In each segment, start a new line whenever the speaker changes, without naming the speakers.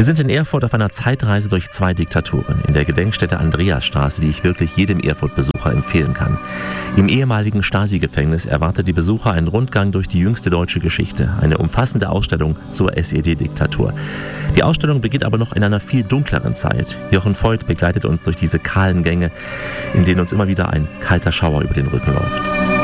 Wir sind in Erfurt auf einer Zeitreise durch 2 Diktaturen in der Gedenkstätte Andreasstraße, die ich wirklich jedem Erfurt-Besucher empfehlen kann. Im ehemaligen Stasi-Gefängnis erwartet die Besucher einen Rundgang durch die jüngste deutsche Geschichte, eine umfassende Ausstellung zur SED-Diktatur. Die Ausstellung beginnt aber noch in einer viel dunkleren Zeit. Jochen Voigt begleitet uns durch diese kahlen Gänge, in denen uns immer wieder ein kalter Schauer über den Rücken läuft.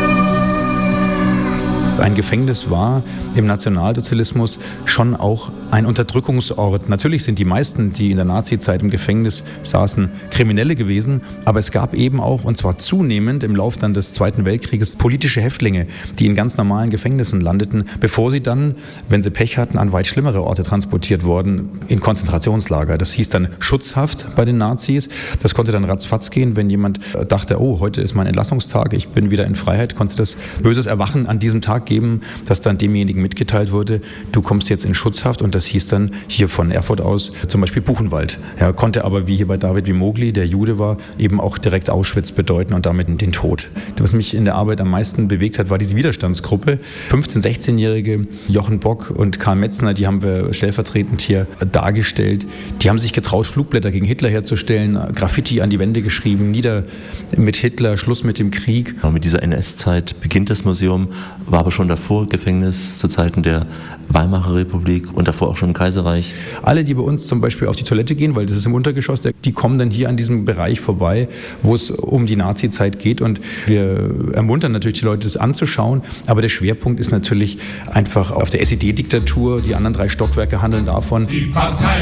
Ein Gefängnis war im Nationalsozialismus schon auch ein Unterdrückungsort. Natürlich sind die meisten, die in der Nazizeit im Gefängnis saßen, Kriminelle gewesen, aber es gab eben auch, und zwar zunehmend im Laufe dann des Zweiten Weltkrieges, politische Häftlinge, die in ganz normalen Gefängnissen landeten, bevor sie dann, wenn sie Pech hatten, an weit schlimmere Orte transportiert wurden, in Konzentrationslager. Das hieß dann Schutzhaft bei den Nazis. Das konnte dann ratzfatz gehen, wenn jemand dachte, oh, heute ist mein Entlassungstag, ich bin wieder in Freiheit, konnte das böses Erwachen an diesem Tag geben, dass dann demjenigen mitgeteilt wurde, du kommst jetzt in Schutzhaft, und das hieß dann hier von Erfurt aus zum Beispiel Buchenwald. Ja, konnte aber, wie hier bei David Wimogli, der Jude war, eben auch direkt Auschwitz bedeuten und damit den Tod. Was mich in der Arbeit am meisten bewegt hat, war diese Widerstandsgruppe. 15-, 16-Jährige, Jochen Bock und Karl Metzner, die haben wir stellvertretend hier dargestellt. Die haben sich getraut, Flugblätter gegen Hitler herzustellen, Graffiti an die Wände geschrieben, nieder mit Hitler, Schluss mit dem Krieg.
Mit dieser NS-Zeit beginnt das Museum, war aber schon davor Gefängnis zu Zeiten der Weimarer Republik und davor auch schon im Kaiserreich.
Alle, die bei uns zum Beispiel auf die Toilette gehen, weil das ist im Untergeschoss, die kommen dann hier an diesem Bereich vorbei, wo es um die Nazi-Zeit geht, und wir ermuntern natürlich die Leute, das anzuschauen, aber der Schwerpunkt ist natürlich einfach auf der SED-Diktatur. Die anderen 3 Stockwerke handeln davon.
Die Partei,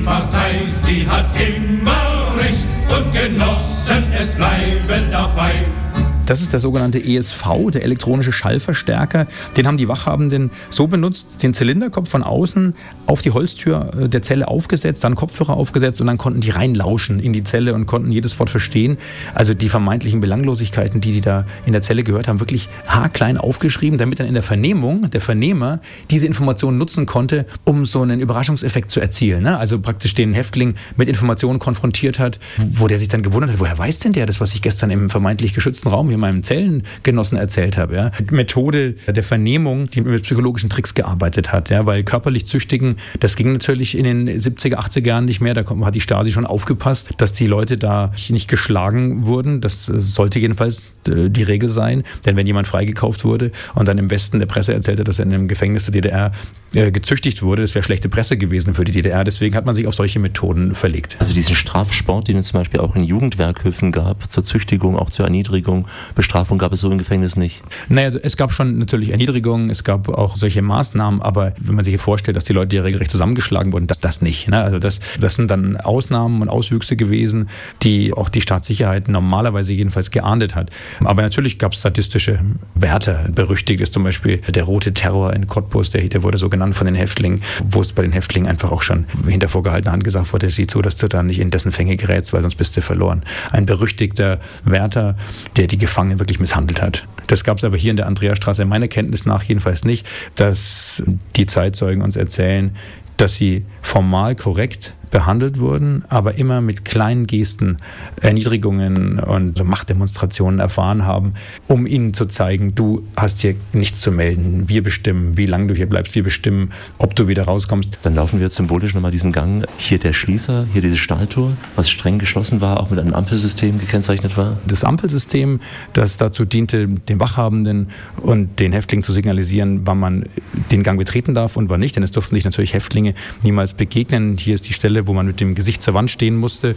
die hat immer Recht und Genossen, es bleiben dabei.
Das ist der sogenannte ESV, der elektronische Schallverstärker. Den haben die Wachhabenden so benutzt, den Zylinderkopf von außen auf die Holztür der Zelle aufgesetzt, dann Kopfhörer aufgesetzt, und dann konnten die reinlauschen in die Zelle und konnten jedes Wort verstehen. Also die vermeintlichen Belanglosigkeiten, die da in der Zelle gehört haben, wirklich haarklein aufgeschrieben, damit dann in der Vernehmung der Vernehmer diese Informationen nutzen konnte, um so einen Überraschungseffekt zu erzielen. Also praktisch den Häftling mit Informationen konfrontiert hat, wo der sich dann gewundert hat, woher weiß denn der das, was ich gestern im vermeintlich geschützten Raum hier meinem Zellengenossen erzählt habe. Ja. Methode der Vernehmung, die mit psychologischen Tricks gearbeitet hat, ja, weil körperlich züchtigen, das ging natürlich in den 70er, 80er Jahren nicht mehr. Da hat die Stasi schon aufgepasst, dass die Leute da nicht geschlagen wurden. Das sollte jedenfalls die Regel sein, denn wenn jemand freigekauft wurde und dann im Westen der Presse erzählte, dass er in einem Gefängnis der DDR gezüchtigt wurde, das wäre schlechte Presse gewesen für die DDR. Deswegen hat man sich auf solche Methoden verlegt.
Also diesen Strafsport, den es zum Beispiel auch in Jugendwerkhöfen gab, zur Züchtigung, auch zur Erniedrigung, Bestrafung gab es so im Gefängnis nicht?
Naja, es gab schon natürlich Erniedrigungen, es gab auch solche Maßnahmen, aber wenn man sich vorstellt, dass die Leute ja regelrecht zusammengeschlagen wurden, das nicht. Ne? Also das sind dann Ausnahmen und Auswüchse gewesen, die auch die Staatssicherheit normalerweise jedenfalls geahndet hat. Aber natürlich gab es statistische Werte. Berüchtigt ist zum Beispiel der rote Terror in Cottbus, der wurde so genannt von den Häftlingen, wo es bei den Häftlingen einfach auch schon hinter vorgehaltener Hand gesagt wurde, sieh zu, dass du da nicht in dessen Fänge gerätst, weil sonst bist du verloren. Ein berüchtigter Wärter, der die Gefangenen wirklich misshandelt hat. Das gab es aber hier in der Andreasstraße meiner Kenntnis nach jedenfalls nicht, dass die Zeitzeugen uns erzählen, dass sie formal korrekt behandelt wurden, aber immer mit kleinen Gesten Erniedrigungen und Machtdemonstrationen erfahren haben, um ihnen zu zeigen, du hast hier nichts zu melden, wir bestimmen, wie lange du hier bleibst, wir bestimmen, ob du wieder rauskommst.
Dann laufen wir jetzt symbolisch nochmal diesen Gang. Hier der Schließer, hier diese Stahltür, was streng geschlossen war, auch mit einem Ampelsystem gekennzeichnet war.
Das Ampelsystem, das dazu diente, den Wachhabenden und den Häftlingen zu signalisieren, wann man den Gang betreten darf und wann nicht, denn es durften sich natürlich Häftlinge niemals begegnen. Hier ist die Stelle, wo man mit dem Gesicht zur Wand stehen musste,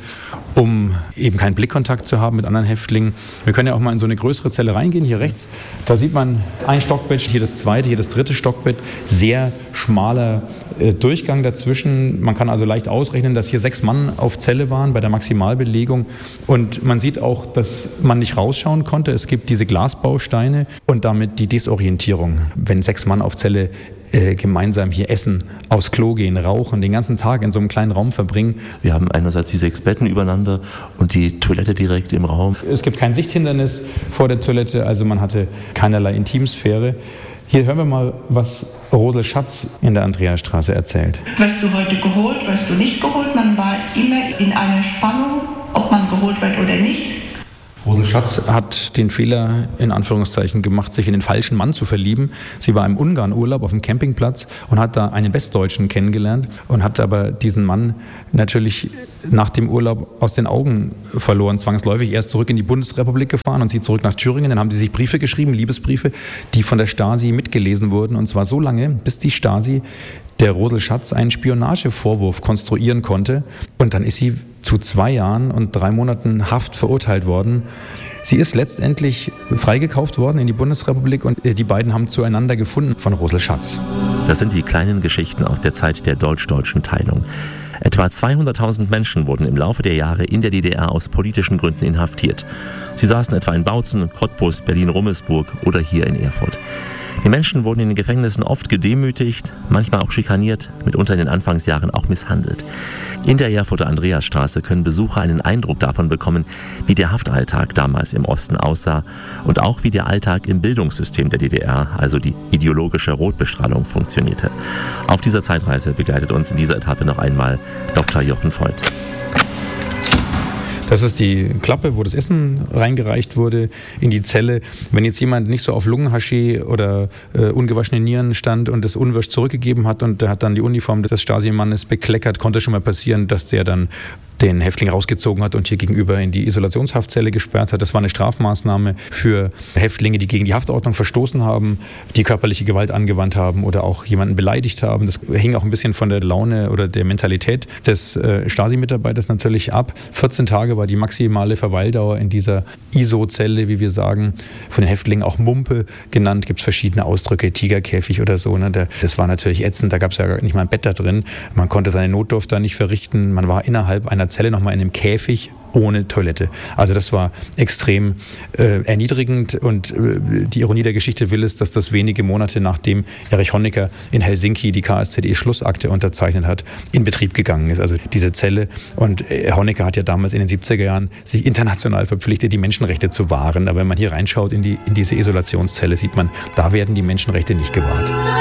um eben keinen Blickkontakt zu haben mit anderen Häftlingen. Wir können ja auch mal in so eine größere Zelle reingehen, hier rechts. Da sieht man ein Stockbett, hier das zweite, hier das dritte Stockbett. Sehr schmaler Durchgang dazwischen. Man kann also leicht ausrechnen, dass hier 6 Mann auf Zelle waren bei der Maximalbelegung. Und man sieht auch, dass man nicht rausschauen konnte. Es gibt diese Glasbausteine und damit die Desorientierung. Wenn 6 Mann auf Zelle gemeinsam hier essen, aufs Klo gehen, rauchen, den ganzen Tag in so einem kleinen Raum verbringen.
Wir haben einerseits die 6 Betten übereinander und die Toilette direkt im Raum.
Es gibt kein Sichthindernis vor der Toilette, also man hatte keinerlei Intimsphäre. Hier hören wir mal, was Rosel Schatz in der Andreasstraße erzählt.
Wirst du heute geholt, wirst du nicht geholt? Man war immer in einer Spannung, ob man geholt wird oder nicht.
Rosel Schatz hat den Fehler, in Anführungszeichen, gemacht, sich in den falschen Mann zu verlieben. Sie war im Ungarn-Urlaub auf dem Campingplatz und hat da einen Westdeutschen kennengelernt und hat aber diesen Mann natürlich nach dem Urlaub aus den Augen verloren, zwangsläufig. Er ist zurück in die Bundesrepublik gefahren und sie zurück nach Thüringen. Dann haben sie sich Briefe geschrieben, Liebesbriefe, die von der Stasi mitgelesen wurden. Und zwar so lange, bis die Stasi der Rosel Schatz einen Spionagevorwurf konstruieren konnte. Und dann ist sie zu 2 Jahren und 3 Monaten Haft verurteilt worden. Sie ist letztendlich freigekauft worden in die Bundesrepublik und die beiden haben zueinander gefunden von Rosel Schatz.
Das sind die kleinen Geschichten aus der Zeit der deutsch-deutschen Teilung. Etwa 200.000 Menschen wurden im Laufe der Jahre in der DDR aus politischen Gründen inhaftiert. Sie saßen etwa in Bautzen, Cottbus, Berlin-Rummelsburg oder hier in Erfurt. Die Menschen wurden in den Gefängnissen oft gedemütigt, manchmal auch schikaniert, mitunter in den Anfangsjahren auch misshandelt. In der Erfurter Andreasstraße können Besucher einen Eindruck davon bekommen, wie der Haftalltag damals im Osten aussah und auch wie der Alltag im Bildungssystem der DDR, also die ideologische Rotbestrahlung, funktionierte. Auf dieser Zeitreise begleitet uns in dieser Etappe noch einmal Dr. Jochen Voigt.
Das ist die Klappe, wo das Essen reingereicht wurde in die Zelle. Wenn jetzt jemand nicht so auf Lungenhaschee oder ungewaschene Nieren stand und das unwirsch zurückgegeben hat und der hat dann die Uniform des Stasi-Mannes bekleckert, konnte schon mal passieren, dass der dann den Häftling rausgezogen hat und hier gegenüber in die Isolationshaftzelle gesperrt hat. Das war eine Strafmaßnahme für Häftlinge, die gegen die Haftordnung verstoßen haben, die körperliche Gewalt angewandt haben oder auch jemanden beleidigt haben. Das hing auch ein bisschen von der Laune oder der Mentalität des Stasi-Mitarbeiters natürlich ab. 14 Tage war die maximale Verweildauer in dieser ISO-Zelle, wie wir sagen, von den Häftlingen auch Mumpe genannt. Gibt es verschiedene Ausdrücke, Tigerkäfig oder so. Ne? Das war natürlich ätzend, da gab es ja nicht mal ein Bett da drin. Man konnte seine Notdurft da nicht verrichten. Man war innerhalb einer Zelle nochmal in einem Käfig ohne Toilette. Also das war extrem erniedrigend und die Ironie der Geschichte will es, dass das wenige Monate nachdem Erich Honecker in Helsinki die KSZE-Schlussakte unterzeichnet hat, in Betrieb gegangen ist. Also diese Zelle. Und Honecker hat ja damals in den 70er Jahren sich international verpflichtet, die Menschenrechte zu wahren. Aber wenn man hier reinschaut in diese Isolationszelle, sieht man, da werden die Menschenrechte nicht gewahrt.